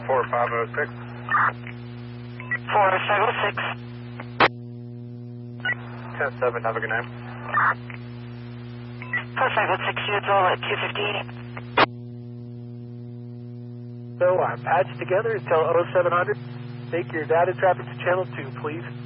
4506. 4506. 10-7, have a good night. 4506, units all at 258. So our patch together until 0700. Take your data traffic to channel 2, please.